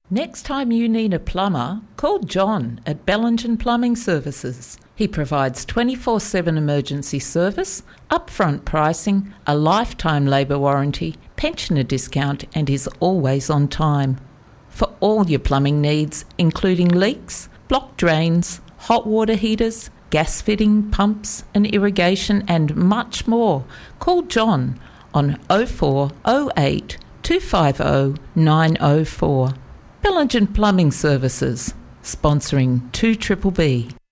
Next time you need a plumber, call John at Bellingen Plumbing Services. He provides 24/7 emergency service, upfront pricing, a lifetime labour warranty, pensioner discount, and is always on time. For all your plumbing needs, including leaks, blocked drains, hot water heaters, gas fitting, pumps and irrigation, and much more, call John on 0408 250 904. Bellingen Plumbing Services, sponsoring 2BBB.